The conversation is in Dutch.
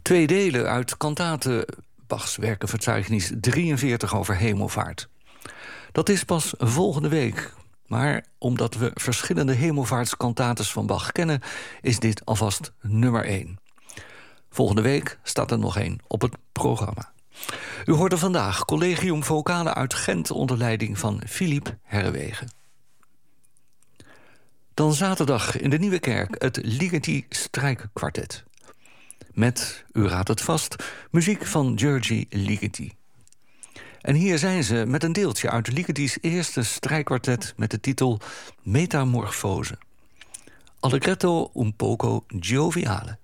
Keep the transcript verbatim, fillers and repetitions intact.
Twee delen uit kantate Bachs werkenverzeichnis drieënveertig over hemelvaart. Dat is pas volgende week. Maar omdat we verschillende hemelvaartskantates van Bach kennen, is dit alvast nummer één. Volgende week staat er nog één op het programma. U hoorde vandaag Collegium Vocale uit Gent onder leiding van Philippe Herrewegen. Dan zaterdag in de Nieuwe Kerk het Ligeti Strijkkwartet. Met, u raadt het vast, muziek van György Ligeti. En hier zijn ze met een deeltje uit Ligeti's eerste strijkkwartet met de titel Metamorfose. Allegretto un poco gioviale.